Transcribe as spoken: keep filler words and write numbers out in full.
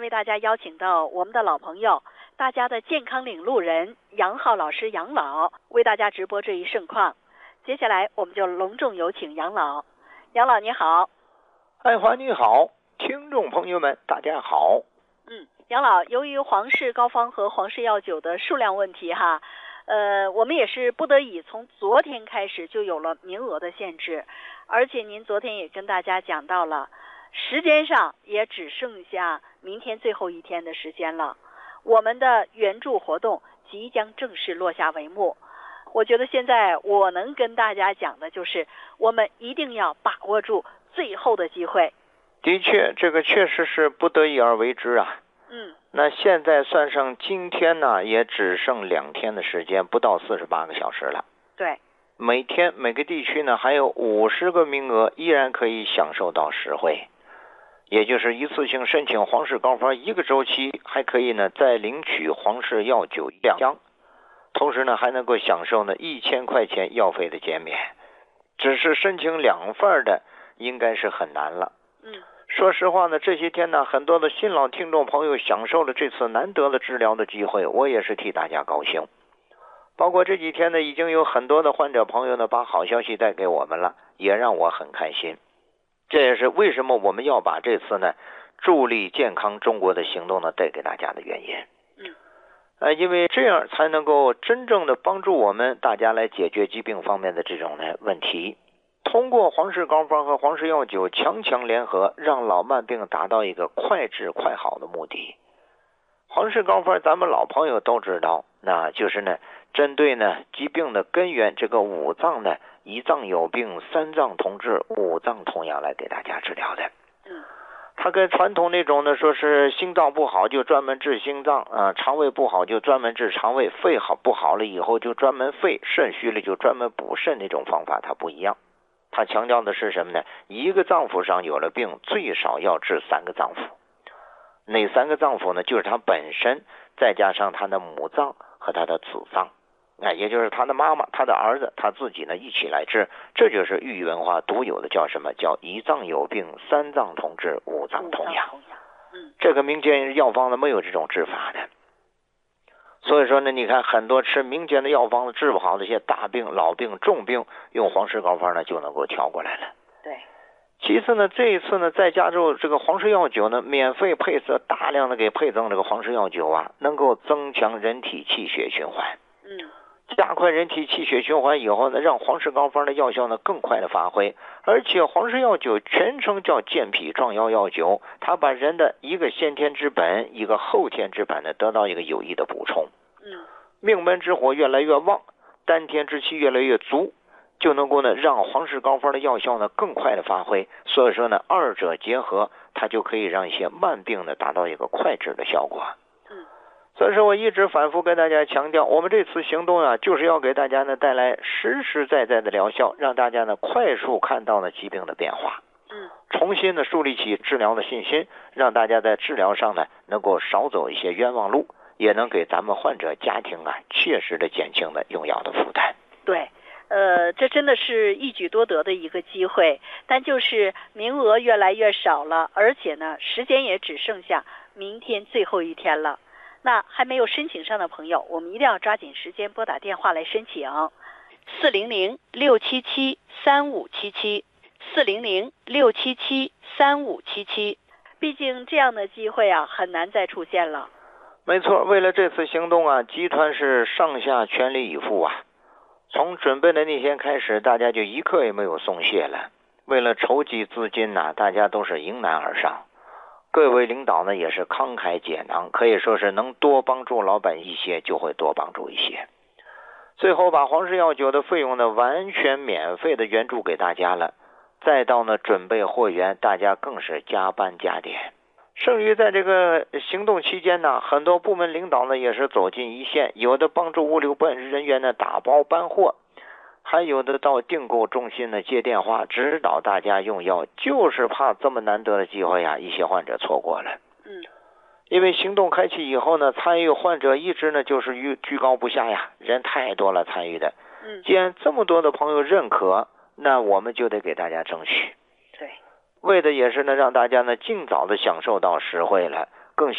为大家邀请到我们的老朋友，大家的健康领路人杨浩老师杨老，为大家直播这一盛况。接下来我们就隆重有请杨老。杨老你好。 爱华你好，听众朋友们大家好。 嗯，杨老，由于皇氏膏方和皇氏药酒的数量问题哈，呃，我们也是不得已从昨天开始就有了名额的限制，而且您昨天也跟大家讲到了，时间上也只剩下明天最后一天的时间了，我们的援助活动即将正式落下帷幕。我觉得现在我能跟大家讲的就是，我们一定要把握住最后的机会。 的确，这个确实是不得已而为之啊。 嗯。 那现在算上今天呢，也只剩两天的时间，不到四十八个小时了。 对。 每天每个地区呢还有五十个名额，依然可以享受到实惠，也就是一次性申请皇氏膏方一个周期，还可以呢再领取皇氏药酒两箱，同时呢还能够享受呢一千块钱药费的减免。只是申请两份的应该是很难了。 嗯。 说实话呢，这些天呢，很多的新老听众朋友享受了这次难得的治疗的机会，我也是替大家高兴。包括这几天呢，已经有很多的患者朋友呢，把好消息带给我们了，也让我很开心。这也是为什么我们要把这次呢，助力健康中国的行动呢，带给大家的原因。 嗯。 呃，因为这样才能够真正的帮助我们大家来解决疾病方面的这种呢问题。通过皇氏膏方和皇氏药酒强强联合，让老慢病达到一个快治快好的目的。皇氏膏方咱们老朋友都知道，那就是呢针对呢疾病的根源，这个五脏呢，一脏有病三脏同治，五脏同养来给大家治疗的。 嗯。 它跟传统那种呢说是心脏不好就专门治心脏啊，肠胃不好就专门治肠胃，肺好不好了以后就专门肺，肾虚了就专门补肾，那种方法它不一样。他强调的是什么呢？一个脏腑上有了病，最少要治三个脏腑。哪三个脏腑呢？就是他本身，再加上他的母脏和他的子脏，哎，也就是他的妈妈、他的儿子、他自己呢一起来治。这就是豫文化独有的叫什么？叫一脏有病，三脏同治，五脏同养。 嗯， 这个民间药方呢没有这种治法的。所以说呢，你看很多吃民间的药方治不好的一些大病、老病、重病，用皇氏膏方呢就能够调过来了。 对。 其次呢，这一次呢，再加入这个皇氏药酒呢，免费配色大量的给配赠这个皇氏药酒啊，能够增强人体气血循环。 嗯。 加快人体气血循环以后呢，让皇氏膏方的药效呢更快的发挥。而且皇氏药酒全称叫健脾壮腰药酒，它把人的一个先天之本，一个后天之本呢，得到一个有益的补充。 嗯。 命门之火越来越旺，丹田之气越来越足，就能够呢让皇氏膏方的药效呢更快的发挥。所以说呢，二者结合，它就可以让一些慢病呢达到一个快治的效果。 嗯。 所以说我一直反复跟大家强调，我们这次行动啊，就是要给大家呢带来实实在在的疗效，让大家呢快速看到呢疾病的变化。 嗯。 重新的树立起治疗的信心，让大家在治疗上呢能够少走一些冤枉路，也能给咱们患者家庭啊切实的减轻了用药的负担。 对，呃，这真的是一举多得的一个机会，但就是名额越来越少了，而且呢，时间也只剩下明天最后一天了。那还没有申请上的朋友，我们一定要抓紧时间拨打电话来申请，四零零六七七三五七七，四零零六七七三五七七。毕竟这样的机会啊，很难再出现了。 没错，为了这次行动啊，集团是上下全力以赴啊。从准备的那天开始，大家就一刻也没有松懈了。为了筹集资金呢、啊，大家都是迎难而上。各位领导呢也是慷慨解囊，可以说是能多帮助老百姓一些就会多帮助一些。最后把皇氏药酒的费用呢完全免费的援助给大家了。再到呢准备货源，大家更是加班加点。剩余在这个行动期间呢，很多部门领导呢也是走进一线，有的帮助物流办人员呢打包搬货，还有的到订购中心呢接电话指导大家用药，就是怕这么难得的机会啊，一些患者错过了。 嗯， 因为行动开启以后呢，参与患者一直呢就是居居高不下呀，人太多了参与的。 嗯， 既然这么多的朋友认可，那我们就得给大家争取。 对。 为的也是呢，让大家呢尽早的享受到实惠了。